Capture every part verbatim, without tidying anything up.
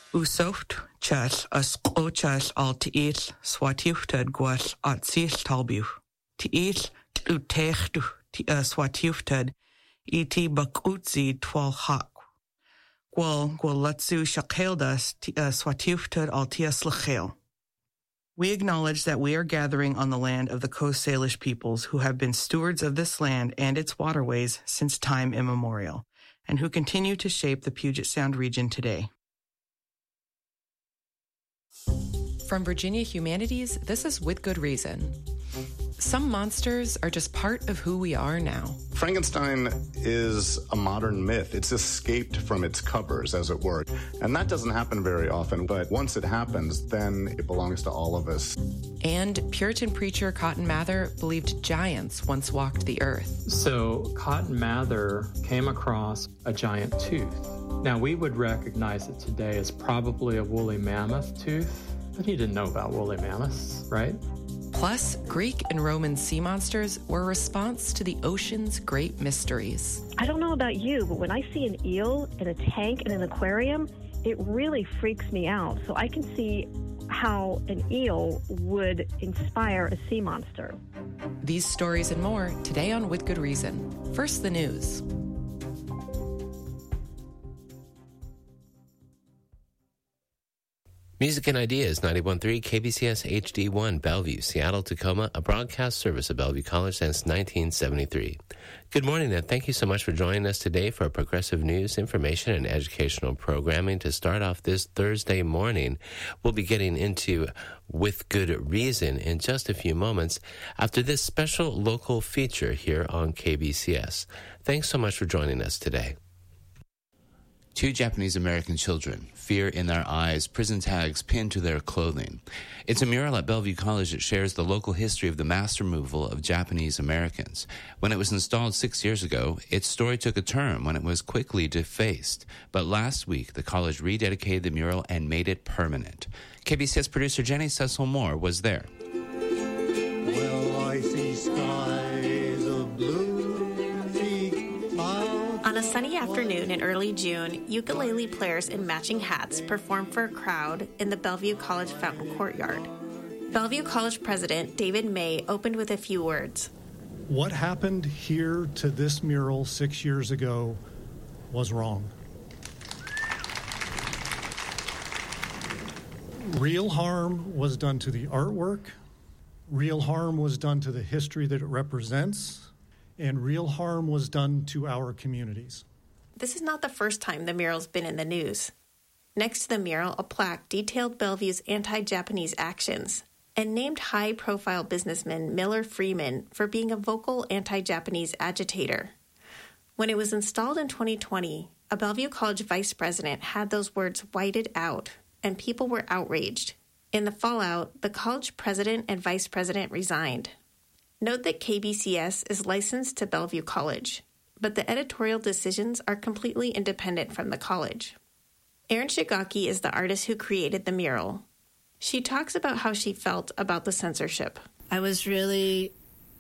Usocht chas as o chas al tiil swatiuftad gwas at sil talbu. Tiil utechtu ti swatiuftad iti bakutzi twal hak. Gwal gwal latsu shakeldas ti swatiuftad al tias lachel. We acknowledge that we are gathering on the land of the Coast Salish peoples who have been stewards of this land and its waterways since time immemorial, and who continue to shape the Puget Sound region today. From Virginia Humanities, this is With Good Reason. Some monsters are just part of who we are now. Frankenstein is a modern myth. It's escaped from its covers, as it were. And that doesn't happen very often, but once it happens, then it belongs to all of us. And Puritan preacher Cotton Mather believed giants once walked the earth. So Cotton Mather came across a giant tooth. Now, we would recognize it today as probably a woolly mammoth tooth, but he didn't know about woolly mammoths, right? Plus, Greek and Roman sea monsters were a response to the ocean's great mysteries. I don't know about you, but when I see an eel in a tank in an aquarium, it really freaks me out. So I can see how an eel would inspire a sea monster. These stories and more today on With Good Reason. First, the news. Music and Ideas, ninety-one point three K B C S H D one, Bellevue, Seattle, Tacoma, a broadcast service of Bellevue College since nineteen seventy-three. Good morning, and thank you so much for joining us today for progressive news, information, and educational programming. To start off this Thursday morning, we'll be getting into With Good Reason in just a few moments after this special local feature here on K B C S. Thanks so much for joining us today. Two Japanese-American children, fear in their eyes, prison tags pinned to their clothing. It's a mural at Bellevue College that shares the local history of the mass removal of Japanese Americans. When it was installed six years ago, its story took a turn when it was quickly defaced. But last week, the college rededicated the mural and made it permanent. K B C S producer Jenny Cecil Moore was there. Well, I see skies of blue. On a sunny afternoon in early June, ukulele players in matching hats performed for a crowd in the Bellevue College Fountain Courtyard. Bellevue College President David May opened with a few words. What happened here to this mural six years ago was wrong. Real harm was done to the artwork, real harm was done to the history that it represents, and real harm was done to our communities. This is not the first time the mural's been in the news. Next to the mural, a plaque detailed Bellevue's anti-Japanese actions and named high-profile businessman Miller Freeman for being a vocal anti-Japanese agitator. When it was installed in twenty twenty, a Bellevue College vice president had those words whited out, and people were outraged. In the fallout, the college president and vice president resigned. Note that K B C S is licensed to Bellevue College, but the editorial decisions are completely independent from the college. Erin Shigaki is the artist who created the mural. She talks about how she felt about the censorship. I was really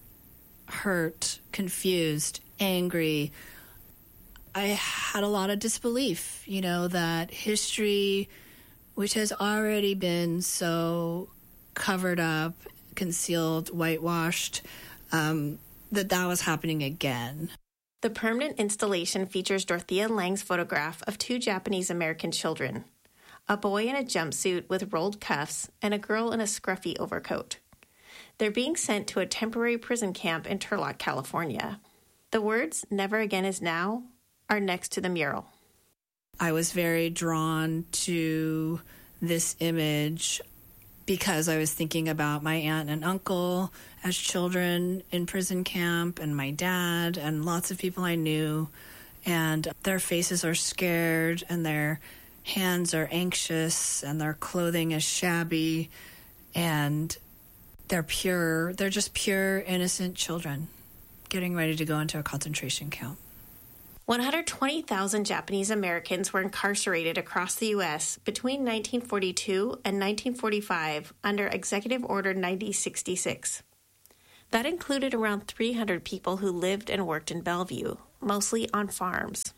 hurt, confused, angry. I had a lot of disbelief, you know, that history, which has already been so covered up, concealed, whitewashed, um, that that was happening again. The permanent installation features Dorothea Lange's photograph of two Japanese-American children, a boy in a jumpsuit with rolled cuffs and a girl in a scruffy overcoat. They're being sent to a temporary prison camp in Turlock, California. The words, "Never again is now," are next to the mural. I was very drawn to this image because I was thinking about my aunt and uncle as children in prison camp, and my dad, and lots of people I knew, and their faces are scared, and their hands are anxious, and their clothing is shabby, and they're pure, they're just pure, innocent children getting ready to go into a concentration camp. one hundred twenty thousand Japanese Americans were incarcerated across the U S between nineteen forty-two and nineteen forty-five under Executive Order ninety sixty-six. That included around three hundred people who lived and worked in Bellevue, mostly on farms.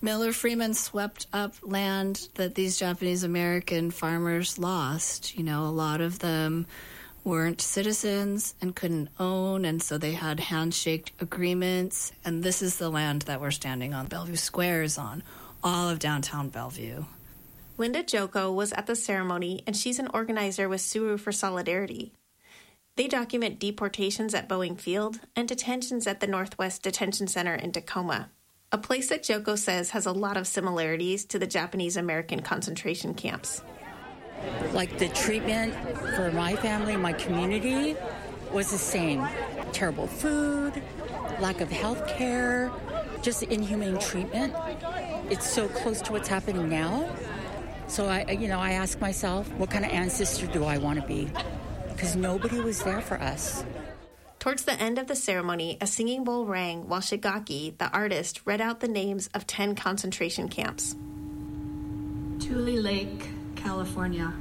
Miller Freeman swept up land that these Japanese American farmers lost. You know, a lot of them weren't citizens and couldn't own, and so they had handshake agreements. And this is the land that we're standing on. Bellevue Square is on all of downtown Bellevue. Linda Joko was at the ceremony, and she's an organizer with Suru for Solidarity. They document deportations at Boeing Field and detentions at the Northwest Detention Center in Tacoma, a place that Joko says has a lot of similarities to the Japanese American concentration camps. Like the treatment for my family, my community, was the same. Terrible food, lack of health care, just inhumane treatment. It's so close to what's happening now. So I, you know, I ask myself, what kind of ancestor do I want to be? Because nobody was there for us. Towards the end of the ceremony, a singing bowl rang while Shigaki, the artist, read out the names of ten concentration camps. Tule Lake, California.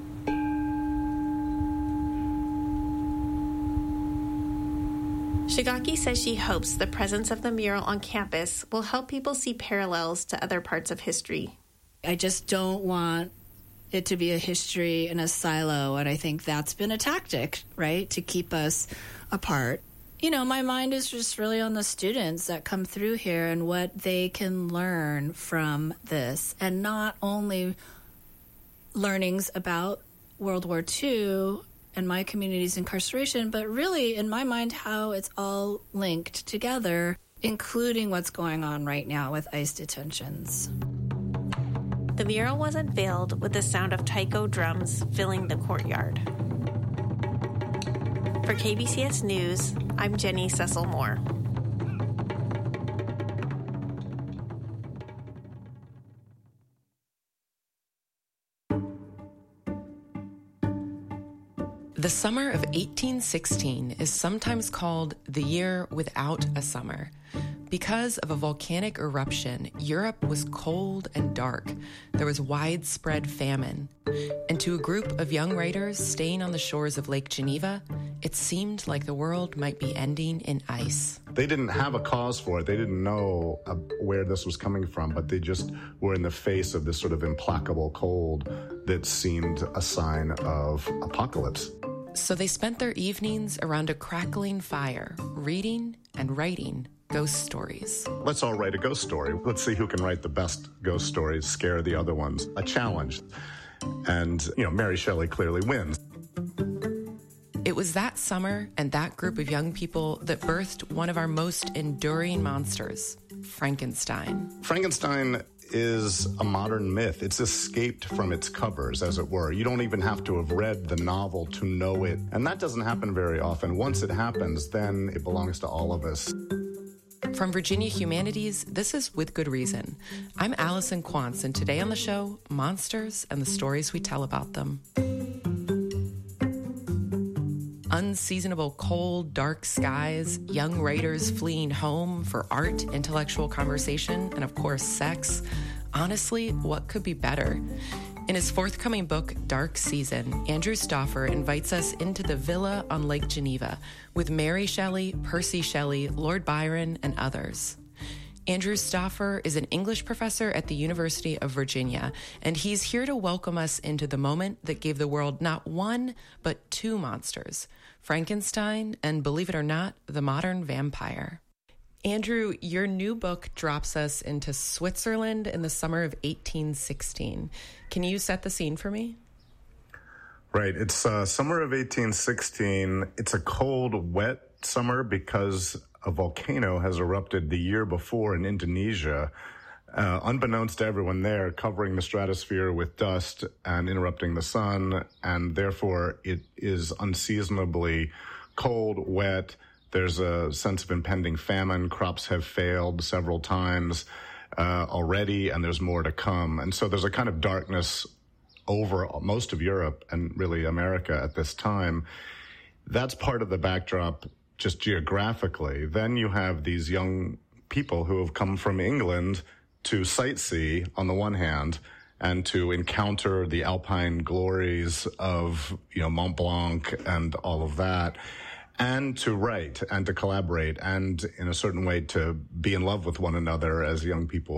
Shigaki says she hopes the presence of the mural on campus will help people see parallels to other parts of history. I just don't want it to be a history in a silo, and I think that's been a tactic, right, to keep us apart. You know, my mind is just really on the students that come through here and what they can learn from this, and not only learnings about World War Two and my community's incarceration, but really, in my mind, how it's all linked together, including what's going on right now with ICE detentions. The mural was unveiled with the sound of taiko drums filling the courtyard. For K B C S News, I'm Jenny Cecil Moore. The summer of eighteen sixteen is sometimes called the year without a summer. Because of a volcanic eruption, Europe was cold and dark. There was widespread famine. And to a group of young writers staying on the shores of Lake Geneva, it seemed like the world might be ending in ice. They didn't have a cause for it. They didn't know uh, where this was coming from, but they just were in the face of this sort of implacable cold that seemed a sign of apocalypse. So they spent their evenings around a crackling fire, reading and writing ghost stories. Let's all write a ghost story. Let's see who can write the best ghost stories, scare the other ones. A challenge. And, you know, Mary Shelley clearly wins. It was that summer and that group of young people that birthed one of our most enduring monsters, Frankenstein. Frankenstein is a modern myth. It's escaped from its covers, as it were. You don't even have to have read the novel to know it. And that doesn't happen very often. Once it happens, then it belongs to all of us. From Virginia Humanities, this is With Good Reason. I'm Allison Quantz, and today on the show, monsters and the stories we tell about them. Unseasonable cold, dark skies, young writers fleeing home for art, intellectual conversation, and of course, sex. Honestly, what could be better? In his forthcoming book, Dark Season, Andrew Stauffer invites us into the villa on Lake Geneva with Mary Shelley, Percy Shelley, Lord Byron, and others. Andrew Stauffer is an English professor at the University of Virginia, and he's here to welcome us into the moment that gave the world not one, but two monsters, Frankenstein and, believe it or not, the modern vampire. Andrew, your new book drops us into Switzerland in the summer of eighteen sixteen. Can you set the scene for me? Right. It's uh, summer of eighteen sixteen. It's a cold, wet summer because a volcano has erupted the year before in Indonesia, uh, unbeknownst to everyone there, covering the stratosphere with dust and interrupting the sun, and therefore it is unseasonably cold, wet. There's a sense of impending famine. Crops have failed several times uh, already, and there's more to come. And so there's a kind of darkness over most of Europe and really America at this time. That's part of the backdrop just geographically. Then you have these young people who have come from England to sightsee on the one hand and to encounter the alpine glories of, you know, Mont Blanc and all of that, and to write and to collaborate and in a certain way to be in love with one another as young people